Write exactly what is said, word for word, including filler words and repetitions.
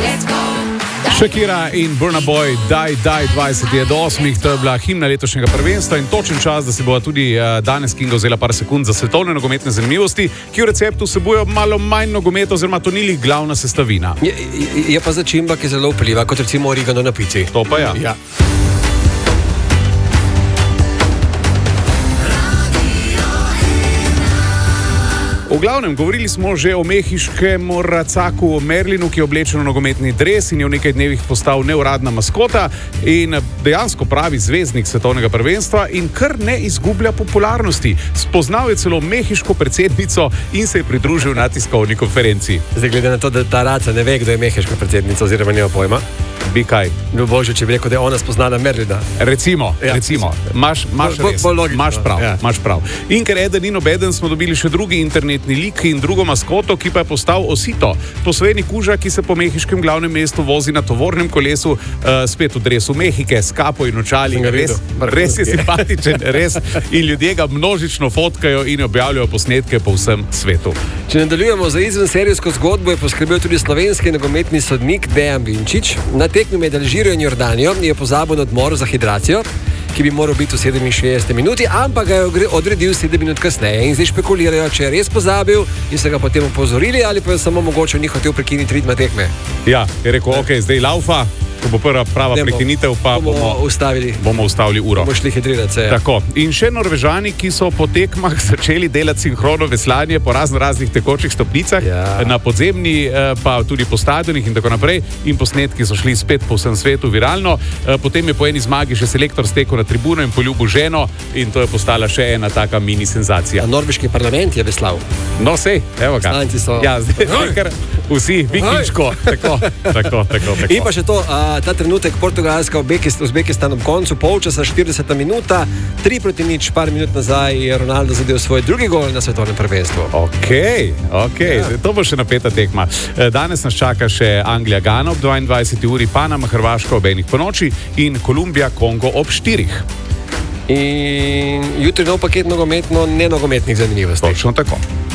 Shakira in Burna Boy, Daj, Daj, dvajset je do osmih, to je bila himna letošnjega prvenstva in točen čas, da se bo tudi uh, danes Kinga vzela par sekund za svetovne nogometne zanimivosti, ki v receptu vsebujejo malo manj nogometa, oziroma to ni glavna sestavina. Je, je, je pa začimba, ki je zelo vpliva, kot recimo origano na pici. To pa ja. ja. V glavnem, govorili smo že o mehiškem racaku Merlinu, ki je oblečen v nogometni dres in je v nekaj dnevih postal neuradna maskota in dejansko pravi zvezdnik svetovnega prvenstva in kar ne izgublja popularnosti. Spoznal je celo mehiško predsednico in se je pridružil na tiskovni konferenci. Zdaj, glede na to, da ta raca ne ve, kdo je mehiška predsednica oziroma nima pojma. Bi kaj? No, bože, če bi rekel, da je ona spoznala Merlina. Recimo, ja, recimo. Maš, maš, bo, bo, bo maš prav, ja. maš prav. In ker eden in obeden smo dobili še drugi internetni lik in drugo maskoto, ki pa je postal Osito. Posvojeni kuža, ki se po mehiškem glavnem mestu vozi na tovornem kolesu, uh, spet v dresu Mehike, s kapo in očali. Res, res je simpatičen, res. In ljudje ga množično fotkajo in objavljajo posnetke po vsem svetu. Če nadaljujemo za izvenserijsko zgodbo, je poskrbel tudi slovenski nogometni sodnik Dejan Vinčič. Na tekmi med Alžirijo in Jordanijo je pozabil na odmor za hidracijo, ki bi moral biti v sedeminšestdeseti minuti, ampak ga je odredil sedem minut kasneje. In zdaj špekulirajo, če je res pozabil in so ga potem opozorili ali pa je samo mogoče ni hotel prekiniti ritma tekme. Ja, je rekel, ok, zdaj laufa, ko bo prva prava Demo, prekinitev, pa bomo, bomo ustavili. Bomo ustavili uro. Bomo šli hidrirati se. Tako. In še Norvežani, ki so po tekmah začeli delati sinhrono veslanje po razno raznih tekočih stopnicah, ja. Na podzemni, pa tudi po stadionih in tako naprej. In posnetki so šli spet po vsem svetu viralno. Potem je po eni zmagi še selektor stekel na tribuno in poljubil ženo in to je postala še ena taka mini senzacija. A norveški parlament je veslal. No, sej, evo ga. Stanci so. Ja, zdaj kar vsi vikinško. Tako, tako, tako, tako. In pa še to, a, ta trenutek Portugalska, Uzbekistan ob koncu polčasa, štirideseta minuta, tri proti nič, par minut nazaj je Ronaldo zadel svoj drugi gol na svetovnem prvenstvu. Ok, ok, ja. To bo še napeta tekma. Danes nas čaka še Anglija Gana ob dvaindvajseti uri, Panama Hrvaška ob enih ponoči in Kolumbija Kongo ob štirih. In jutri nov paket nogometno, nenogometnih zanimivosti. Točno tako.